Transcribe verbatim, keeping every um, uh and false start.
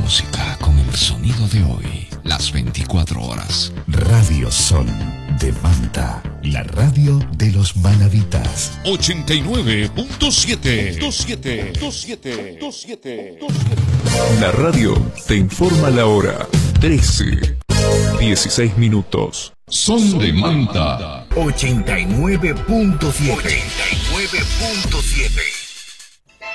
música con el sonido de hoy, las veinticuatro horas. Radio Sol de Manta, la radio de los manavitas. ochenta y nueve punto siete. siete, siete, siete. La radio te informa la hora. trece, dieciséis minutos. Son de Manta. ochenta y nueve punto siete. ochenta y nueve punto siete.